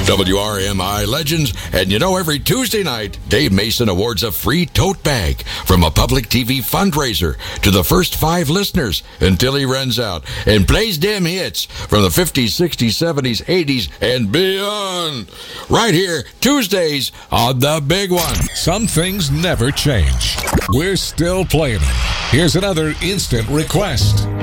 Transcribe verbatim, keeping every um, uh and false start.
W R M I Legends. And you know, every Tuesday night, Dave Mason awards a free tote bag from a public T V fundraiser to the first five listeners until he runs out, and plays them hits from the fifties, sixties, seventies, eighties, and beyond. Right here, Tuesdays on The Big One. Some things never change. We're still playing them. Here's another instant request.